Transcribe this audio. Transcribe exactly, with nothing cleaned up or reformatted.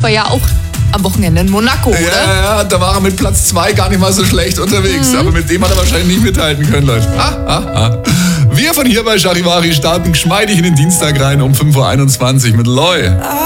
aber ja auch am Wochenende in Monaco, oder? Ja, ja, da war er mit Platz zwei gar nicht mal so schlecht unterwegs. Mhm. Aber mit dem hat er wahrscheinlich nicht mithalten können, Leute. Ah, ah, ah. Wir von hier bei Charivari starten geschmeidig in den Dienstag rein um fünf Uhr einundzwanzig mit Loy.